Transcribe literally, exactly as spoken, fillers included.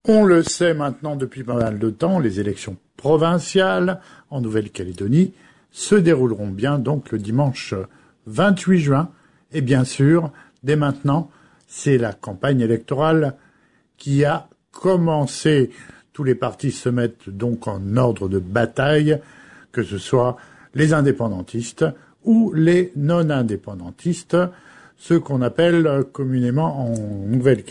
On le sait maintenant depuis pas mal de temps, les élections provinciales en Nouvelle-Calédonie se dérouleront bien donc le dimanche vingt-huit juin. Et bien sûr, dès maintenant, c'est la campagne électorale qui a commencé. Tous les partis se mettent donc en ordre de bataille, que ce soit les indépendantistes ou les non-indépendantistes, ceux qu'on appelle communément en Nouvelle-Calédonie